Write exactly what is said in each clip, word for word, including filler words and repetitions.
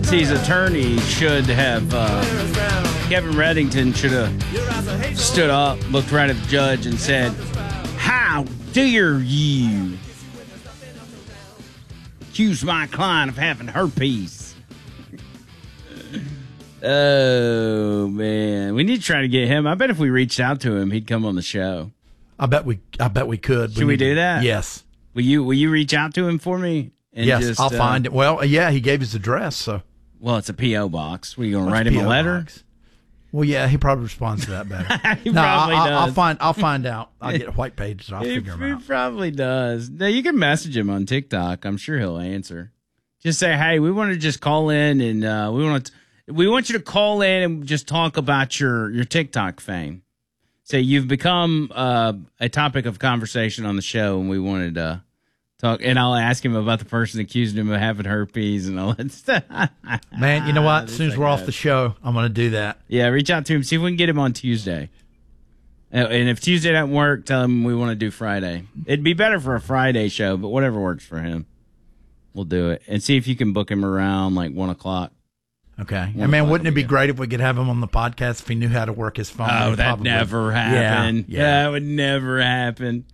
His attorney should have, uh, Kevin Reddington should have stood up, looked right at the judge, and said, "How dare you accuse my client of having herpes?" Oh, man. We need to try to get him. I bet if we reached out to him, he'd come on the show. I bet we I bet we could. Should we, we do that? Yes. Will you Will you reach out to him for me? And yes, just, I'll uh, find it. Well, yeah, he gave his address, so. Well, it's a P O box. Were you going to What's write him P O a letter? box? Well, yeah, he probably responds to that better. he no, probably I'll, does. I'll find. I'll find out. I'll get white pages. I'll he, figure them he out. probably does. Now, you can message him on TikTok. I'm sure he'll answer. Just say, "Hey, we want to just call in, and uh, we want to, we want you to call in and just talk about your your TikTok fame. Say you've become uh, a topic of conversation on the show, and we wanted to talk." And I'll ask him about the person accusing him of having herpes and all that stuff. Man, you know what? As soon as we're off the show, I'm going to do that. Yeah, reach out to him. See if we can get him on Tuesday. And if Tuesday doesn't work, tell him we want to do Friday. It'd be better for a Friday show, but whatever works for him, we'll do it. And see if you can book him around like one o'clock. Okay. And man, wouldn't it be great if we could have him on the podcast if he knew how to work his phone? Oh, He'd that probably- never happened. Yeah, yeah. That would never happen.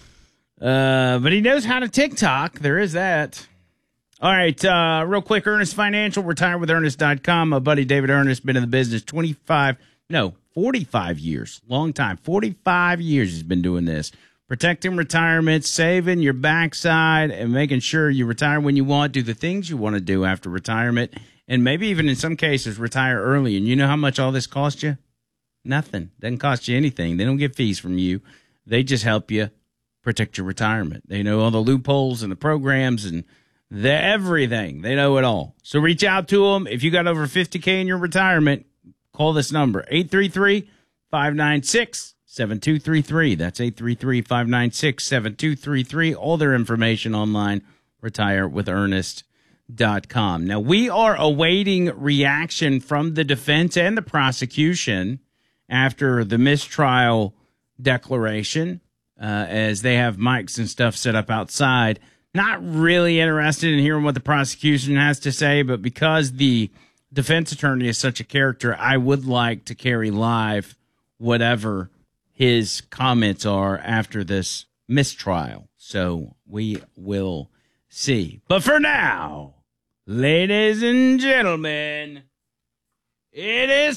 Uh, but he knows how to TikTok. There is that. All right, uh, real quick, Ernest Financial, retire with Ernest dot com. My buddy David Ernest, been in the business twenty-five, no, forty-five years. Long time. forty-five years he's been doing this. Protecting retirement, saving your backside, and making sure you retire when you want, do the things you want to do after retirement, and maybe even in some cases retire early. And you know how much all this costs you? Nothing. Doesn't cost you anything. They don't get fees from you. They just help you protect your retirement. They know all the loopholes and the programs and the everything. They know it all. So reach out to them. If you got over fifty K in your retirement, call this number, eight three three, five nine six, seven two three three. That's eight three three, five nine six, seven two three three. All their information online, retire with Ernest dot com. Now, we are awaiting reaction from the defense and the prosecution after the mistrial declaration, uh, as they have mics and stuff set up outside. Not really interested in hearing what the prosecution has to say, but because the defense attorney is such a character, I would like to carry live whatever his comments are after this mistrial. So we will see. But for now, ladies and gentlemen, it is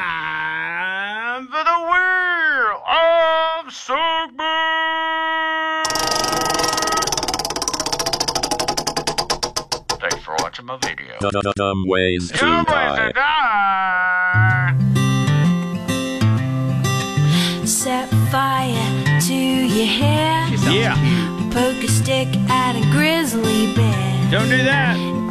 time for the Wheel of Segment. Thanks for watching my video. Dumb ways to die. Set fire to your hair. Yeah. Poke a stick at a grizzly bear. Don't do that.